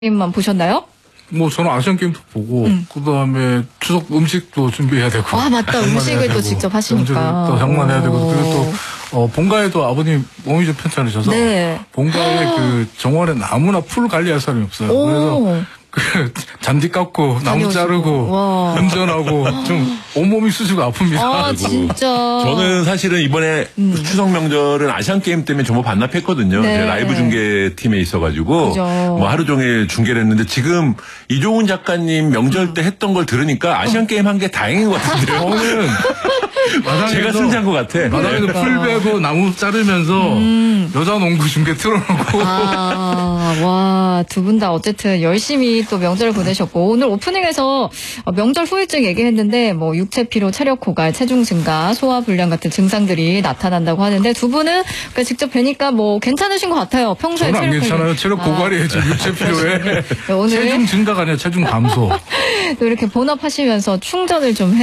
게임만 보셨나요? 뭐 저는 아시안 게임도 보고 그다음에 추석 음식도 준비해야 되고. 아 맞다. 음식을 또 직접 하시니까. 또 장만해야 되고 그리고 또 본가에도 아버님 몸이 좀 편찮으셔서 네. 본가에 그 정원에 나무나 풀 관리할 사람이 없어요. 그래서 그 잔디 깎고 나무 자르고 운전하고 좀 온몸이 쑤시고 아픕니다. 아 진짜. 저는 사실은 이번에 추석 명절은 아시안 게임 때문에 정말 반납했거든요. 네. 제가 라이브 중계팀에 있어가지고 그죠. 뭐 하루 종일 중계를 했는데 지금 이종훈 작가님 명절 때 했던 걸 들으니까 아시안 게임 한 게 다행인 것 같은데요. 저는 제가 승자인 것 같아. 마당에서 풀 베고 나무 자르면서 여자 농구 중계 틀어놓고. 와, 두 분 다 어쨌든 열심히 또 명절을 보내셨고, 오늘 오프닝에서 명절 후유증 얘기했는데, 뭐, 육체 피로, 체력 고갈, 체중 증가, 소화 불량 같은 증상들이 나타난다고 하는데, 두 분은 직접 뵈니까 뭐, 괜찮으신 것 같아요. 평소에 저는 안 괜찮아요. 체력 고갈이에요. 지금 육체 피로에. 오늘 체중 증가가 아니라 체중 감소. 또 이렇게 본업하시면서 충전을 좀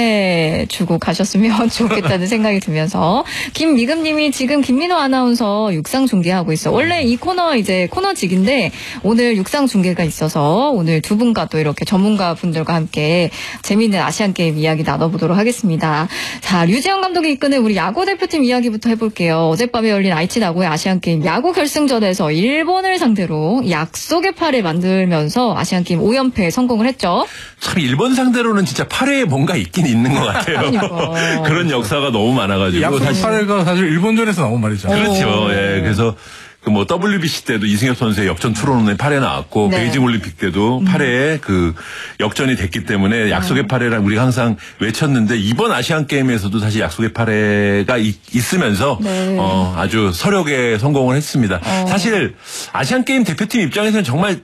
해주고 가셨으면 좋겠다는 생각이 들면서 김미금님이 지금 김민호 아나운서 육상 중계하고 있어. 원래 이 코너 이제 코너직인데 오늘 육상 중계가 있어서 오늘 두 분과 또 이렇게 전문가 분들과 함께 재미있는 아시안 게임 이야기 나눠보도록 하겠습니다. 자, 류지영 감독이 이끄는 우리 야구 대표팀 이야기부터 해볼게요. 어젯밤에 열린 아이치 나고야 아시안 게임 야구 결승전에서 일본을 상대로 약속의 8을 만들면서 아시안 게임 5연패에 성공을 했죠. 참 일본 상대로는 진짜 8회에 뭔가 있긴 있는 것 같아요. 그러니까. 그런 역사가 너무 많아가지고. 약속 8회가 사실 일본전에서 나온 말이죠. 그렇죠. 예. 그래서 그 뭐 WBC 때도 이승엽 선수의 역전 투런에 8회 나왔고 네. 베이징 올림픽 때도 8회에 그 역전이 됐기 때문에 약속의 8회랑 우리가 항상 외쳤는데 이번 아시안 게임에서도 사실 약속의 8회가 있으면서 네. 아주 서력에 성공을 했습니다. 사실 아시안 게임 대표팀 입장에서는 정말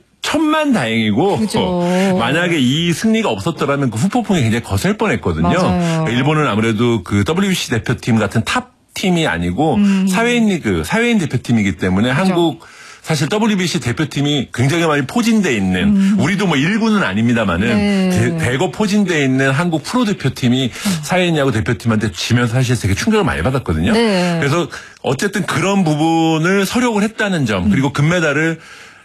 천만다행이고 만약에 이 승리가 없었더라면 그 후폭풍이 굉장히 거셀 뻔했거든요. 맞아요. 일본은 아무래도 그 WBC 대표팀 같은 탑 팀이 아니고 사회인 리그, 사회인 대표팀이기 때문에 그렇죠. 한국 사실 WBC 대표팀이 굉장히 많이 포진돼 있는 우리도 뭐 1군은 아닙니다만은 네. 대거 포진돼 있는 한국 프로 대표팀이 사회인 야구 대표팀한테 지면서 사실 되게 충격을 많이 받았거든요. 네. 그래서 어쨌든 그런 부분을 서력을 했다는 점 그리고 금메달을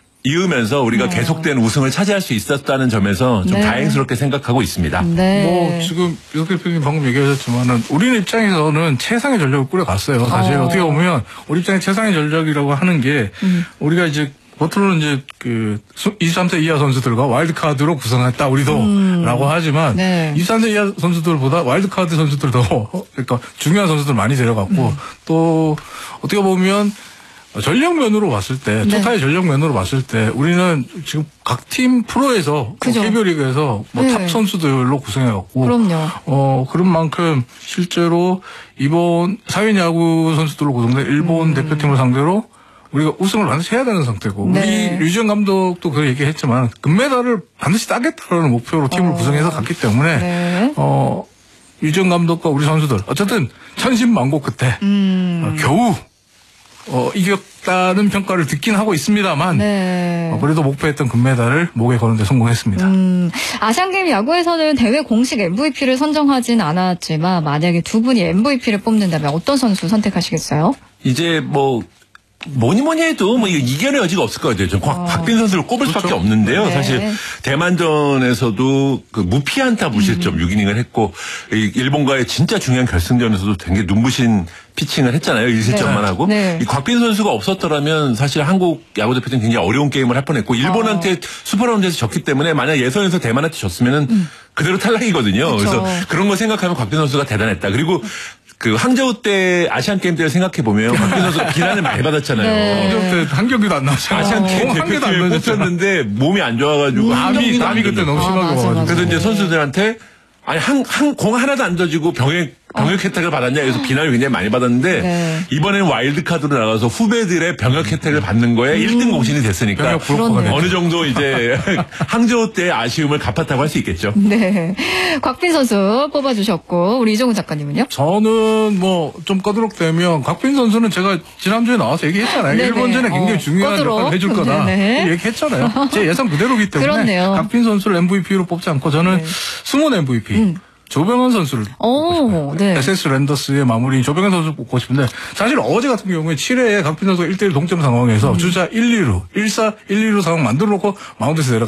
이으면서 우리가 계속된 우승을 차지할 수 있었다는 점에서 좀 네. 다행스럽게 생각하고 있습니다. 네. 뭐 지금 이렇게 대표님 방금 얘기하셨지만은 우리는 입장에서는 최상의 전력을 꾸려갔어요. 사실 어떻게 보면 우리 입장에 최상의 전력이라고 하는 게 우리가 이제 겉으로는 이제 그 23세 이하 선수들과 와일드카드로 구성했다 우리도라고 하지만 네. 23세 이하 선수들보다 와일드카드 선수들도 그러니까 중요한 선수들 많이 데려갔고 또 어떻게 보면 전력면으로 봤을 때, 토탈의 전력면으로 봤을 때, 우리는 지금 각 팀 프로에서, 그죠. KBO 리그에서 뭐 네. 탑 선수들로 구성해갖고, 그럼요. 그런 만큼 실제로 이번 사회인 야구 선수들로 구성된 일본 대표팀을 상대로 우리가 우승을 반드시 해야 되는 상태고, 네. 우리 류지영 감독도 그 얘기했지만, 금메달을 반드시 따겠다라는 목표로 팀을 구성해서 갔기 때문에, 네. 류지영 감독과 우리 선수들, 어쨌든 천신만고 끝에, 겨우, 이겼다는 평가를 듣긴 하고 있습니다만, 네. 그래도 목표했던 금메달을 목에 거는데 성공했습니다. 아시안게임 야구에서는 대회 공식 MVP를 선정하진 않았지만 만약에 두 분이 MVP를 뽑는다면 어떤 선수 선택하시겠어요? 이제 뭐니 해도 뭐 이견의 여지가 없을 것 같아요. 곽빈 선수를 꼽을 수밖에 없는데요. 네. 사실 대만전에서도 그 무피안타 무실점 6이닝을 했고 일본과의 진짜 중요한 결승전에서도 되게 눈부신 피칭을 했잖아요. 1실점만 하고. 네. 이 곽빈 선수가 없었더라면 사실 한국 야구대표팀은 굉장히 어려운 게임을 할 뻔했고 일본한테 슈퍼라운드에서 졌기 때문에 만약 예선에서 대만한테 졌으면은 그대로 탈락이거든요. 그쵸. 그래서 그런 거 생각하면 곽빈 선수가 대단했다. 그리고 그 항저우 때 아시안 게임 때를 생각해 보면 곽빈 선수가 비난을 많이 받았잖아요. 네. 한 경기도 안 나왔잖아요. 아시안 게임 한 개도 안 대표팀에 넣었잖아. 뽑혔는데 몸이 안 좋아가지고 남이 그때 너무 심하게 맞아, 와가지고. 맞아. 그래서 이제 선수들한테 아니 공 하나도 안 던지고 병역 혜택을 받았냐 그래서 비난을 굉장히 많이 받았는데 네. 이번에는 와일드카드로 나가서 후배들의 병역 혜택을 받는 거에 1등 공신이 됐으니까 병역 브로커가 됐죠. 어느 정도 이제 항저우 때 아쉬움을 갚았다고 할 수 있겠죠. 네. 곽빈 선수 뽑아주셨고 우리 이종훈 작가님은요? 저는 뭐 좀 꺼드럭대면 곽빈 선수는 제가 지난주에 나와서 얘기했잖아요. 네네. 일본전에 굉장히 중요한 꺼드럭. 역할을 해줄 거다. 네네. 얘기했잖아요. 제 예상 그대로기 때문에 그렇네요. 곽빈 선수를 MVP로 뽑지 않고 저는 숨은 MVP 조병헌 선수를 뽑고 싶어요. 네. SS 랜더스의 마무리 조병헌 선수 뽑고 싶은데 사실 어제 같은 경우에 7회에 강필 선수가 1대1 동점 상황에서 주자 1, 2루 1사 1, 2루 상황 만들어 놓고 마운드에서 내려